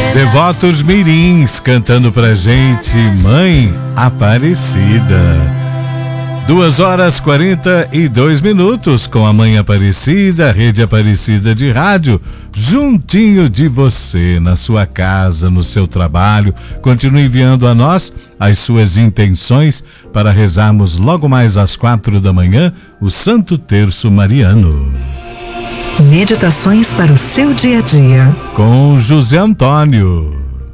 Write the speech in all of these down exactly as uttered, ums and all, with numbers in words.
Devotos Mirins cantando pra gente Mãe Aparecida. Duas horas quarenta e dois minutos com a Mãe Aparecida, Rede Aparecida de Rádio, juntinho de você, na sua casa, no seu trabalho. Continue enviando a nós as suas intenções para rezarmos logo mais às quatro da manhã o Santo Terço Mariano. Meditações para o seu dia a dia. Com José Antônio.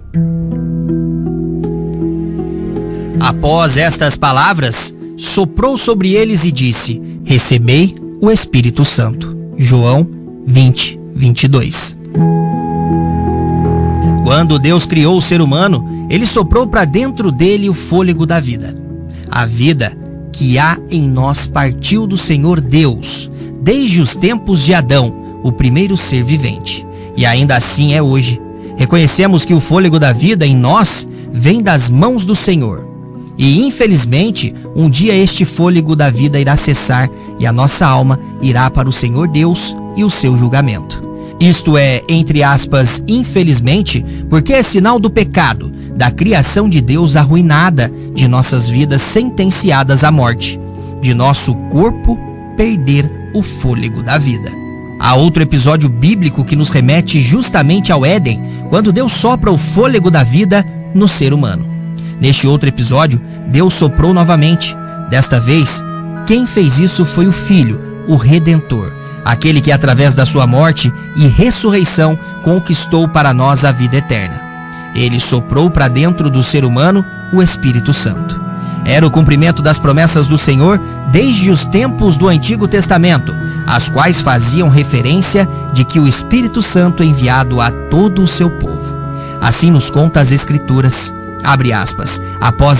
Após estas palavras, soprou sobre eles e disse: recebei o Espírito Santo. João vinte, vinte e dois. Quando Deus criou o ser humano, ele soprou para dentro dele o fôlego da vida. A vida que há em nós partiu do Senhor Deus, desde os tempos de Adão, o primeiro ser vivente. E ainda assim é hoje. Reconhecemos que o fôlego da vida em nós vem das mãos do Senhor. E infelizmente, um dia este fôlego da vida irá cessar e a nossa alma irá para o Senhor Deus e o seu julgamento. Isto é, entre aspas, infelizmente, porque é sinal do pecado, da criação de Deus arruinada, de nossas vidas sentenciadas à morte, de nosso corpo perder o fôlego da vida. Há outro episódio bíblico que nos remete justamente ao Éden, quando Deus sopra o fôlego da vida no ser humano. Neste outro episódio, Deus soprou novamente. Desta vez, quem fez isso foi o Filho, o Redentor, aquele que através da sua morte e ressurreição conquistou para nós a vida eterna. Ele soprou para dentro do ser humano o Espírito Santo. Era o cumprimento das promessas do Senhor desde os tempos do Antigo Testamento, as quais faziam referência de que o Espírito Santo é enviado a todo o seu povo. Assim nos conta as Escrituras, abre aspas, após